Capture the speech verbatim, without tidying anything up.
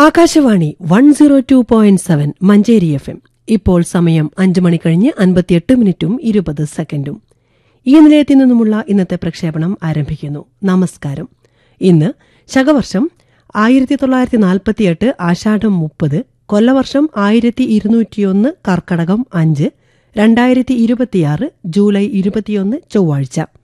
Akashvani one zero two point seven Manjeri F M. ഇപ്പോൾ സമയം അഞ്ചു മണി കഴിഞ്ഞ് അൻപത്തിയെട്ട് മിനിറ്റും ഇരുപത് സെക്കൻഡും. ഈ നിലയത്തിൽ നിന്നുമുള്ള ഇന്നത്തെ പ്രക്ഷേപണം ആരംഭിക്കുന്നു. നമസ്കാരം. ഇന്ന് ശകവർഷം ആയിരത്തി തൊള്ളായിരത്തി നാൽപ്പത്തിയെട്ട് ആഷാഢം മുപ്പത്, കൊല്ലവർഷം ആയിരത്തി ഇരുന്നൂറ്റിയൊന്ന് കർക്കടകം അഞ്ച്, രണ്ടായിരത്തി ഇരുപത്തിയാറ് ജൂലൈ ഇരുപത്തിയൊന്ന് ചൊവ്വാഴ്ച.